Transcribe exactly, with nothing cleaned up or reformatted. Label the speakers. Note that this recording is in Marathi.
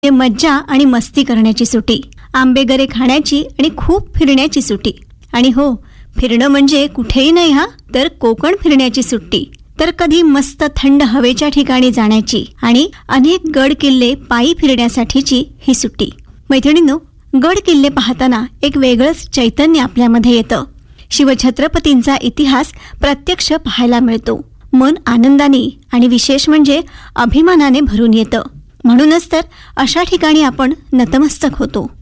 Speaker 1: मज्जा आणि मस्ती करण्याची सुट्टी, आंबेगरे खाण्याची आणि खूप फिरण्याची सुट्टी. आणि हो, फिरणं म्हणजे कुठेही नाही हा, तर कोकण फिरण्याची सुट्टी. तर कधी मस्त थंड हवेच्या ठिकाणी जाण्याची आणि अनेक गड किल्ले पायी फिरण्यासाठीची ही सुट्टी. मैत्रिणींनो, गड किल्ले पाहताना एक वेगळंच चैतन्य आपल्यामध्ये येतं. शिवछत्रपतींचा इतिहास प्रत्यक्ष पाहायला मिळतो. मन आनंदाने आणि विशेष म्हणजे अभिमानाने भरून येतं. म्हणूनच तर अशा ठिकाणी आपण नतमस्तक होतो.